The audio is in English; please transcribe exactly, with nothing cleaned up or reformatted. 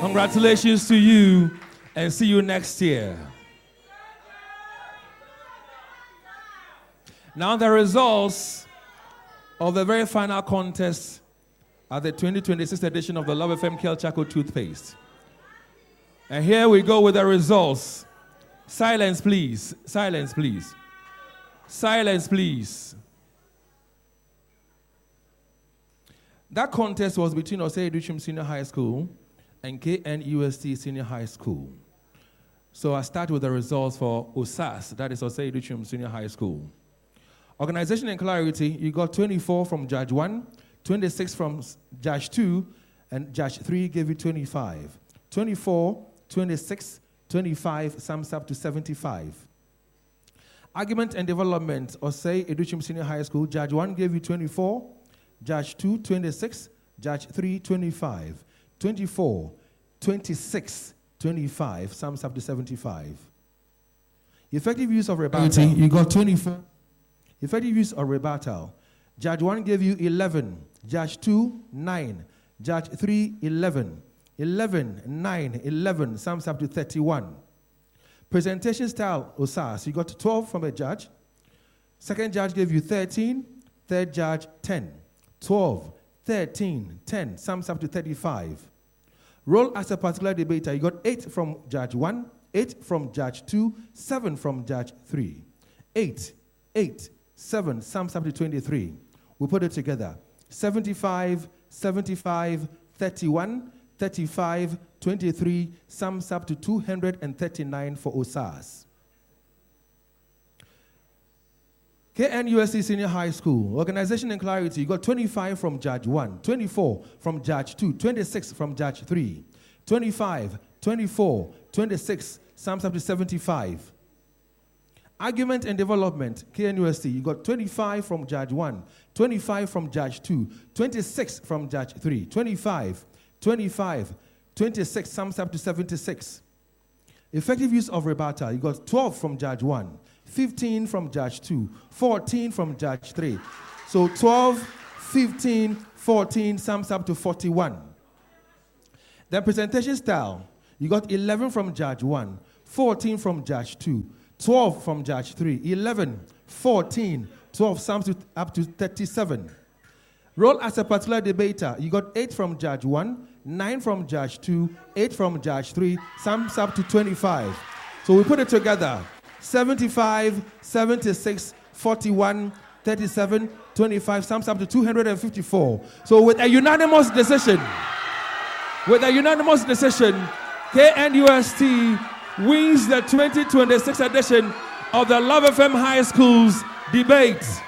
Congratulations to you, and see you next year. Now the results of the very final contest at the twenty twenty-six edition of the Love F M Kel Charcoal Toothpaste. And here we go with the results. Silence, please. Silence, please. Silence, please. That contest was between Osei Edu-Twum Senior High School and K N U S T Senior High School. So I start with the results for O S A S, that is Osei Edu-Twum Senior High School. Organization and clarity, you got twenty-four from Judge one, twenty-six from Judge two, and Judge three gave you twenty-five. twenty-four, twenty-six, twenty-five, sums up to seventy-five. Argument and development, Osei Edu-Twum Senior High School, Judge one gave you twenty-four, Judge two, twenty-six, Judge three, twenty-five. twenty-four, twenty-six, twenty-five, sums up to seventy-five. Effective use of rebuttal, you got twenty-four. Effective use of rebuttal, Judge one gave you eleven, Judge two, nine, Judge three, eleven. eleven, nine, eleven, sums up to thirty-one. Presentation style, O S A S, you got twelve from a judge. Second judge gave you thirteen, third judge, ten. twelve, thirteen, ten, sums up to thirty-five. Role as a particular debater, you got eight from Judge one, eight from Judge two, seven from Judge three. eight, eight, seven, sums up to twenty-three. We put it together. seventy-five, seventy-five, thirty-one, thirty-five, twenty-three, sums up to two hundred thirty-nine for O S A S. K N U S T Senior High School, Organization and Clarity, you got twenty-five from Judge one, twenty-four from Judge two, twenty-six from Judge three, twenty-five, twenty-four, twenty-six, sums up to seventy-five. Argument and development, K N U S T, you got twenty-five from Judge one, twenty-five from Judge two, twenty-six from Judge three, twenty-five, twenty-five, twenty-six, sums up to seventy-six. Effective use of rebuttal, you got twelve from Judge one, fifteen from Judge two, fourteen from Judge three. So twelve, fifteen, fourteen, sums up to forty-one. Then presentation style, you got eleven from Judge one, fourteen from Judge two, twelve from Judge three, eleven, fourteen, twelve, sums to, up to thirty-seven. Role as a particular debater, you got eight from Judge one, nine from Judge two, eight from Judge three, sums up to twenty-five. So we put it together. seventy-five, seventy-six, forty-one, thirty-seven, twenty-five, sums up to two hundred fifty-four. So with a unanimous decision, with a unanimous decision, K N U S T wins the twenty twenty-six edition of the Love F M High Schools debate.